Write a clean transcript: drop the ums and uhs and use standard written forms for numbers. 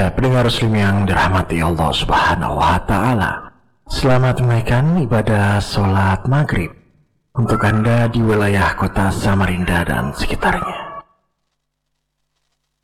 Ya, pendengar muslim yang dirahmati Allah Subhanahu wa Ta'ala, selamat menunaikan ibadah sholat maghrib untuk Anda di wilayah kota Samarinda dan sekitarnya.